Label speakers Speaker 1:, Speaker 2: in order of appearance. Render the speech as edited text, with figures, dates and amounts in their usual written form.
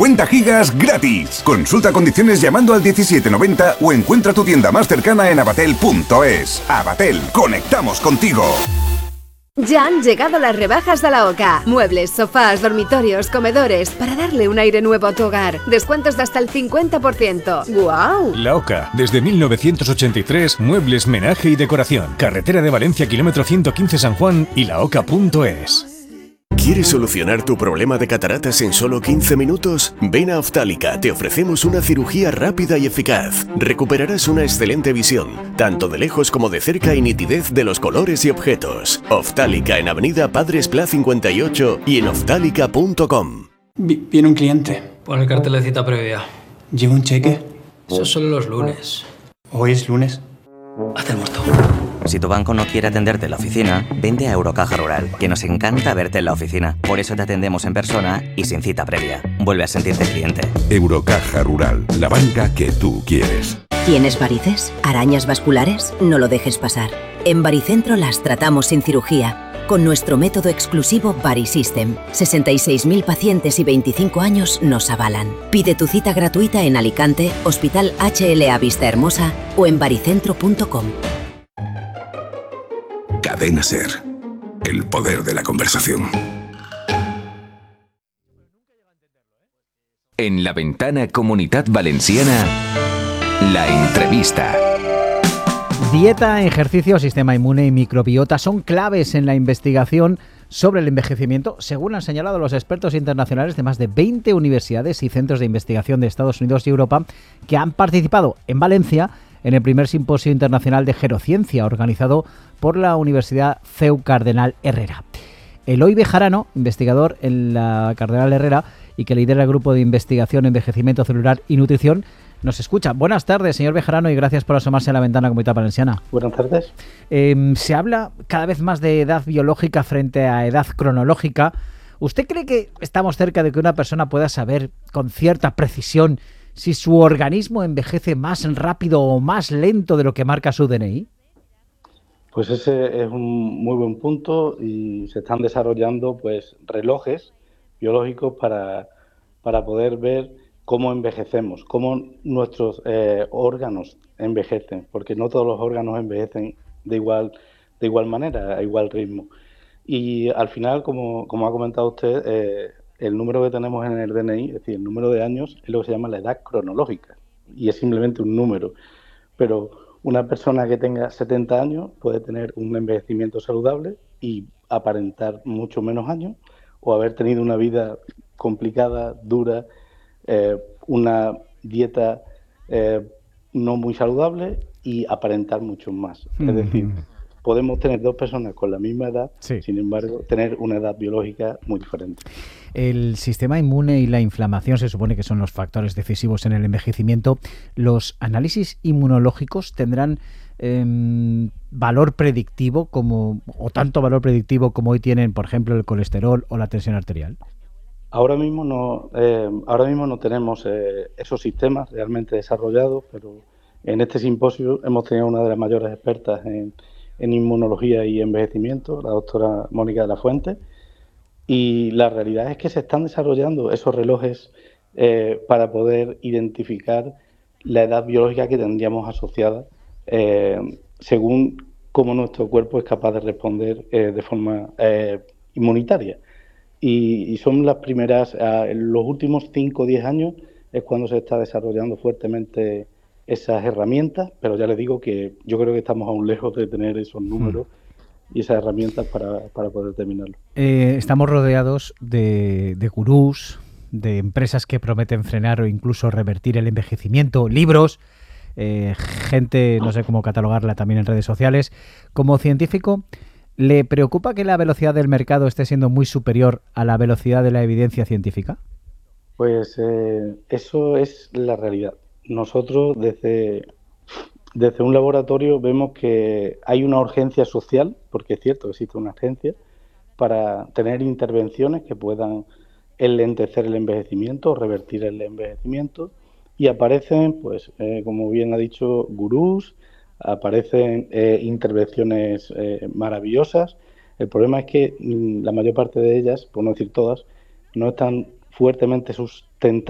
Speaker 1: 50 gigas gratis. Consulta condiciones llamando al 1790 o encuentra tu tienda más cercana en abatel.es. Abatel, conectamos contigo.
Speaker 2: Ya han llegado las rebajas de la OCA. Muebles, sofás, dormitorios, comedores, para darle un aire nuevo a tu hogar. Descuentos de hasta el 50%. ¡Guau!
Speaker 3: La OCA, desde 1983, muebles, menaje y decoración. Carretera de Valencia, kilómetro 115 San Juan y laoca.es.
Speaker 4: ¿Quieres solucionar tu problema de cataratas en solo 15 minutos? Ven a Oftálica, te ofrecemos una cirugía rápida y eficaz. Recuperarás una excelente visión, tanto de lejos como de cerca y nitidez de los colores y objetos. Oftálica en Avenida Padres Pla 58 y en oftálica.com.
Speaker 5: Viene un cliente.
Speaker 6: Pon el cartel de cita previa.
Speaker 5: ¿Lleva un cheque?
Speaker 6: Eso solo los lunes.
Speaker 5: Hoy es lunes.
Speaker 6: Haz el muerto.
Speaker 7: Si tu banco no quiere atenderte en la oficina, vente a Eurocaja Rural, que nos encanta verte en la oficina. Por eso te atendemos en persona y sin cita previa. Vuelve a sentirte cliente.
Speaker 1: Eurocaja Rural, la banca que tú quieres.
Speaker 8: ¿Tienes varices? ¿Arañas vasculares? No lo dejes pasar. En Baricentro las tratamos sin cirugía, con nuestro método exclusivo Barisystem. 66.000 pacientes y 25 años nos avalan. Pide tu cita gratuita en Alicante, Hospital HLA Vista Hermosa o en baricentro.com.
Speaker 1: Cadena Ser. El poder de la conversación.
Speaker 9: En La Ventana Comunitat Valenciana, la entrevista.
Speaker 10: Dieta, ejercicio, sistema inmune y microbiota son claves en la investigación sobre el envejecimiento, según han señalado los expertos internacionales de más de 20 universidades y centros de investigación de Estados Unidos y Europa que han participado en Valencia en el primer simposio internacional de gerociencia organizado por la Universidad CEU Cardenal Herrera. Eloy Bejarano, investigador en la Cardenal Herrera y que lidera el grupo de investigación envejecimiento celular y nutrición, nos escucha. Buenas tardes, señor Bejarano, y gracias por asomarse a La Ventana Comunitat Valenciana.
Speaker 11: Buenas tardes.
Speaker 10: Se habla cada vez más de edad biológica frente a edad cronológica. ¿Usted cree que estamos cerca de que una persona pueda saber con cierta precisión si su organismo envejece más rápido o más lento de lo que marca su DNI?
Speaker 11: Pues ese es un muy buen punto y se están desarrollando pues relojes biológicos para poder ver cómo envejecemos, cómo nuestros órganos envejecen, porque no todos los órganos envejecen de igual manera, a igual ritmo. Y al final, como ha comentado usted, el número que tenemos en el DNI, es decir, el número de años, es lo que se llama la edad cronológica, y es simplemente un número. Pero una persona que tenga 70 años puede tener un envejecimiento saludable y aparentar mucho menos años, o haber tenido una vida complicada, dura, una dieta no muy saludable y aparentar mucho más. Es decir, podemos tener dos personas con la misma edad, sí, sin embargo, tener una edad biológica muy diferente.
Speaker 10: El sistema inmune y la inflamación se supone que son los factores decisivos en el envejecimiento. ¿Los análisis inmunológicos tendrán valor predictivo o tanto valor predictivo como hoy tienen, por ejemplo, el colesterol o la tensión arterial?
Speaker 11: Ahora mismo no tenemos esos sistemas realmente desarrollados, pero en este simposio hemos tenido una de las mayores expertas en inmunología y envejecimiento, la doctora Mónica de la Fuente, y la realidad es que se están desarrollando esos relojes para poder identificar la edad biológica que tendríamos asociada según cómo nuestro cuerpo es capaz de responder de forma inmunitaria. Y son las primeras, en los últimos 5 o 10 años es cuando se está desarrollando fuertemente esas herramientas, pero ya les digo que yo creo que estamos aún lejos de tener esos números y esas herramientas para poder terminarlo.
Speaker 10: Estamos rodeados de gurús, de empresas que prometen frenar o incluso revertir el envejecimiento, libros, gente, no sé cómo catalogarla también en redes sociales. Como científico, ¿le preocupa que la velocidad del mercado esté siendo muy superior a la velocidad de la evidencia científica?
Speaker 11: Pues eso es la realidad. Nosotros desde un laboratorio vemos que hay una urgencia social, porque es cierto que existe una urgencia, para tener intervenciones que puedan enlentecer el envejecimiento o revertir el envejecimiento, y aparecen, pues como bien ha dicho, gurús, aparecen intervenciones maravillosas. El problema es que la mayor parte de ellas, por no decir todas, no están fuertemente sustentadas